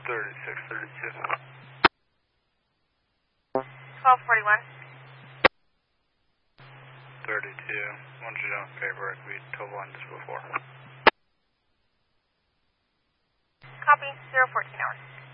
3632. 1241. 32. Once you're done with paperwork, we total line just before. Copy, 014 hours.